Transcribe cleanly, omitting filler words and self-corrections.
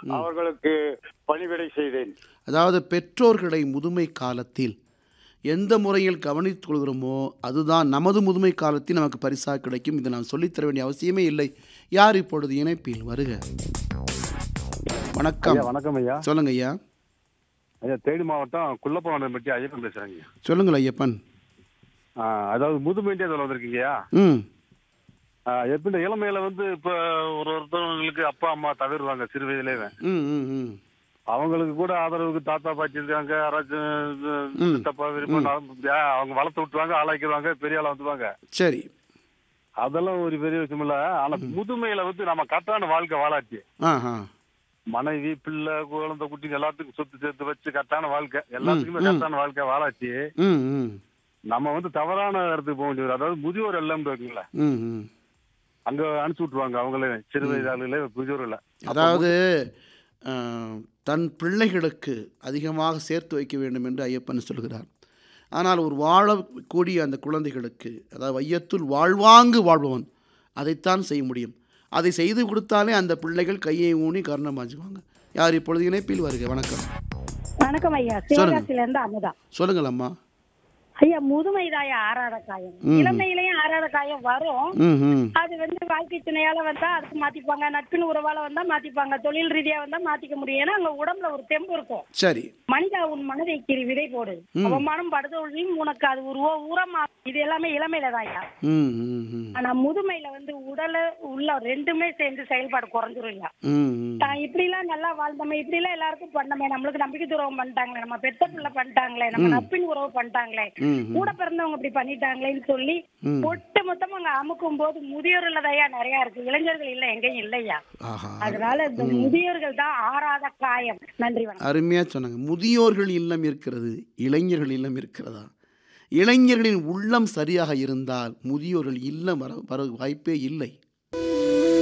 அவர்களுக்கு பணிவிடை செய்தேன். அதாவது பெற்றோர்களை முதுமை காலத்தில் எந்த முறையில் கவனித்துக் கொள்கிறோமோ அதுதான் நமது முதுமை காலத்தில் நமக்கு பரிசாக கிடைக்கும். இதை நாம் சொல்லித்தர வேண்டிய அவசியமே இல்லை. யார் இப்பொழுது இணைப்பில்? வருக. வணக்கம். வணக்கம் ஐயா. சொல்லுங்க ஐயா. ஐயா, தேனி மாவட்டம் குள்ளப்பவனம் பற்றி ஐயப்பன் பேசுறேங்க. சொல்லுங்கள் ஐயப்பன். அதாவது முதுமைண்டே அதில் வந்திருக்கீங்கய்யா. எப்படி இளமையில இப்போ ஒருத்தவங்களுக்கு அப்பா அம்மா தவிர்வாங்க சிறு வயதிலேயே. அவங்களுக்கு கூட ஆதரவுக்கு தாத்தா பாட்டி இருக்காங்க, யாராச்சும் தப்பா விருப்பம் அவங்க வளர்த்து விட்டுருவாங்க, ஆளாக்கிடுவாங்க, பெரிய ஆளா வந்துருவாங்க. சரி, அதெல்லாம் ஒரு பெரிய விஷயம் இல்ல. ஆனா முதுமையில நம்ம கரெக்டான வாழ்க்கை வாழாச்சு. மனைவி பிள்ளை குழந்தை குட்டிங்க எல்லாத்துக்கும் சொத்து சேர்த்து வச்சு கரெக்டான வாழ்க்கை, எல்லாத்துக்குமே கரெக்டான வாழ்க்கை வாழாச்சு. நம்ம தவறான இடத்துக்கு போக வேண்டியது. அதாவது முதியோர் எல்லாம் இருக்குங்களா, அங்க அனுப்பிச்சு விட்டுருவாங்க அவங்களே, சிறு வயதாளர்களே முதியோர் இல்ல. அதாவது தன் பிள்ளைகளுக்கு அதிகமாக சேர்த்து வைக்க வேண்டும் என்று ஐயப்பன் சொல்கிறார். ஆனால் ஒரு வாழக்கூடிய அந்த குழந்தைகளுக்கு, அதாவது வையத்துள் வாழ்வாங்கு வாழ்பவன் அதைத்தான் செய்ய முடியும். அதை செய்து கொடுத்தாலே அந்த பிள்ளைகள் கையை ஊனி கர்ணம் மாஞ்சுவாங்க. யார் இப்பொழுது இணைப்பில்? வருக. வணக்கம். வணக்கம் ஐயா. சிவகாசியிலிருந்து அமுதா. சொல்லுங்கள் அம்மா. ஐயா, முதுமைதாய ஆறாத காயம், இளமையிலயும் ஆறாத காயம் வரும். அது வாழ்க்கை துணையால வந்தா அதுக்கு மாத்திப்பாங்க, நட்பின் உறவால வந்தா மாத்திப்பாங்க, தொழில் ரீதியா வந்தா மாத்திக்க முடியும். ஏன்னா அங்க உடம்புல ஒரு தெம்பு இருக்கும். சரி. மனிதா உன் மனதை கீறி விதை போடு, அவமானம் படுதொழியும் உனக்கு அது ஒரு உரமா. இது எல்லாமே இளமையில தாயா. ஆனா முதுமையில உடல உள்ள ரெண்டுமே சேர்ந்து செயல்பாடு குறைஞ்சிரும். இல்ல தான் இப்படி எல்லாம் நல்லா வாழ்ந்தோமே, இப்படி எல்லாம் எல்லாருக்கும் பண்ணமே, நம்மளுக்கு நம்பிக்கை துரோகம் பண்ணிட்டாங்களே, நம்ம பெத்த பிள்ளை பண்ணிட்டாங்களே, நம்ம நட்பின் உறவு பண்ணிட்டாங்களே, கூட பிறந்தவங்க இப்படி பண்ணிட்டாங்களேன்னு சொல்லி ஒட்டு மொத்தம் அங்க அமுக்கும் போது முதியோர் இல்லதையா நிறைய இருக்கு, இளைஞர்கள் இல்ல எங்கேயும் இல்லையா. அதனால இந்த முதியோர்கள் தான் ஆறாத காயம். நன்றி, வணக்கம். அருமையா சொன்னாங்க. முதியோர்கள் இல்லம் இருக்கிறது, இளைஞர்கள் இல்லம் இருக்கிறதா? இளைஞர்களின் உள்ளம் சரியாக இருந்தால் முதியோர்கள் இல்லம் வர வாய்ப்பே இல்லை.